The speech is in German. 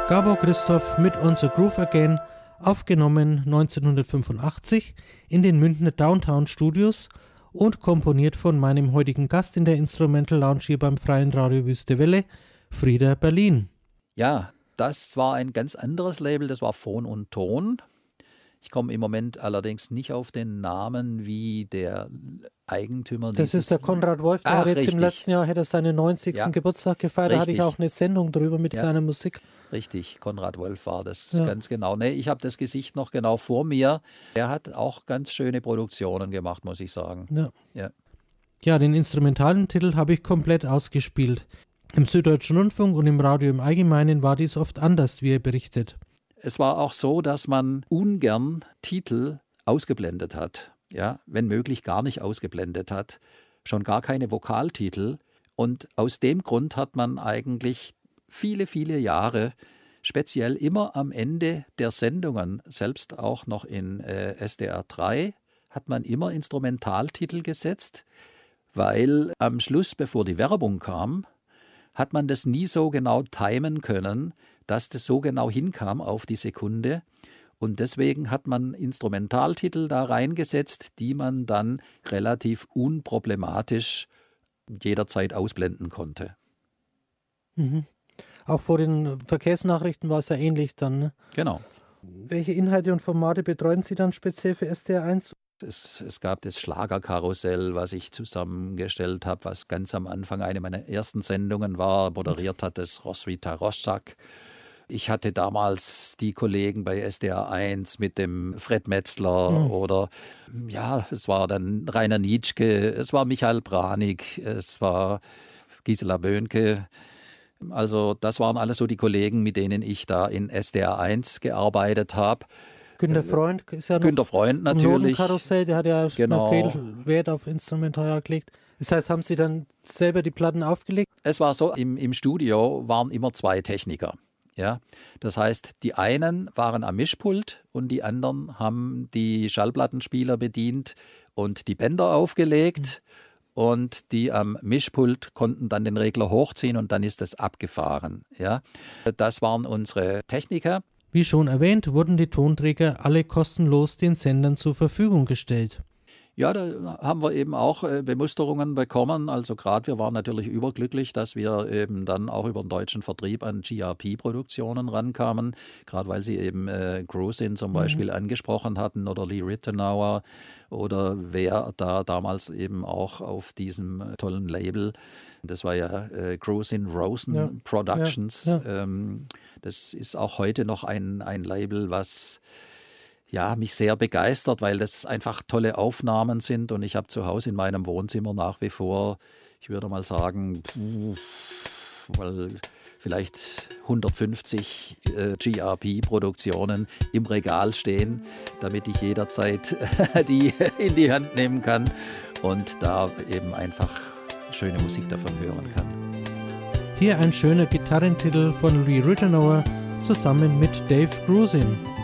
Gabor Christoph mit Unser Groove Again, aufgenommen 1985 in den Münchner Downtown Studios und komponiert von meinem heutigen Gast in der Instrumental Lounge hier beim Freien Radio Wüste Welle, Frieder Berlin. Ja, das war ein ganz anderes Label, das war Phon und Ton. Ich komme im Moment allerdings nicht auf den Namen, wie der Eigentümer Das ist der Konrad Wolf, der hat jetzt richtig. Im letzten Jahr hätte seinen 90. Geburtstag gefeiert, da hatte ich auch eine Sendung drüber mit seiner Musik. Richtig, Konrad Wolf war das, ganz genau. Nee, ich habe das Gesicht noch genau vor mir. Er hat auch ganz schöne Produktionen gemacht, muss ich sagen. Ja, den instrumentalen Titel habe ich komplett ausgespielt. Im Süddeutschen Rundfunk und im Radio im Allgemeinen war dies oft anders, wie er berichtet. Es war auch so, dass man ungern Titel ausgeblendet hat. Ja, wenn möglich gar nicht ausgeblendet hat. Schon gar keine Vokaltitel. Und aus dem Grund hat man eigentlich viele, viele Jahre, speziell immer am Ende der Sendungen, selbst auch noch in SDR 3, hat man immer Instrumentaltitel gesetzt, weil am Schluss, bevor die Werbung kam, hat man das nie so genau timen können, dass das so genau hinkam auf die Sekunde. Und deswegen hat man Instrumentaltitel da reingesetzt, die man dann relativ unproblematisch jederzeit ausblenden konnte. Mhm. Auch vor den Verkehrsnachrichten war es ja ähnlich dann, ne? Genau. Welche Inhalte und Formate betreuen Sie dann speziell für SDR 1? Es gab das Schlagerkarussell, was ich zusammengestellt habe, was ganz am Anfang eine meiner ersten Sendungen war. Moderiert hat es Roswitha Roszak. Ich hatte damals die Kollegen bei SDR 1 mit dem Fred Metzler oder es war dann Rainer Nitschke, es war Michael Branig, es war Gisela Böhnke. Also das waren alles so die Kollegen, mit denen ich da in SDR 1 gearbeitet habe. Günter Freund ist ja noch Günter Freund natürlich. Karussell, der hat ja Genau. viel Wert auf Instrumental gelegt. Das heißt, haben Sie dann selber die Platten aufgelegt? Es war so, im Studio waren immer zwei Techniker. Ja, das heißt, die einen waren am Mischpult und die anderen haben die Schallplattenspieler bedient und die Bänder aufgelegt. Und die am Mischpult konnten dann den Regler hochziehen und dann ist das abgefahren. Ja, das waren unsere Techniker. Wie schon erwähnt, wurden die Tonträger alle kostenlos den Sendern zur Verfügung gestellt. Ja, da haben wir eben auch Bemusterungen bekommen. Also gerade wir waren natürlich überglücklich, dass wir eben dann auch über den deutschen Vertrieb an GRP-Produktionen rankamen. Gerade weil Sie eben Grusin zum Beispiel angesprochen hatten oder Lee Rittenauer oder wer da damals eben auch auf diesem tollen Label, das war ja Grusin Rosen Productions. Das ist auch heute noch ein Label, was mich sehr begeistert, weil das einfach tolle Aufnahmen sind und ich habe zu Hause in meinem Wohnzimmer nach wie vor, ich würde mal sagen, vielleicht 150 GRP-Produktionen im Regal stehen, damit ich jederzeit die in die Hand nehmen kann und da eben einfach schöne Musik davon hören kann. Hier ein schöner Gitarrentitel von Lee Rittenauer zusammen mit Dave Grusin.